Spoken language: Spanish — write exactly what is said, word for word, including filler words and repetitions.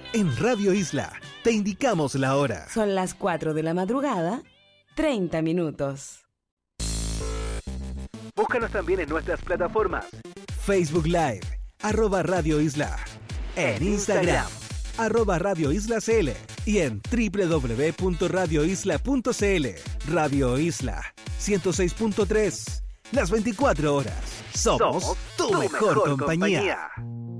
En Radio Isla te indicamos la hora. Son las cuatro de la madrugada, treinta minutos. Búscanos también en nuestras plataformas. Facebook Live, arroba Radio Isla. En Instagram, arroba Radio Isla C L. Y en doble u doble u doble u punto radio isla punto c l. Radio Isla, ciento seis punto tres. Las veinticuatro horas. Somos, Somos tu, tu mejor, mejor compañía. compañía.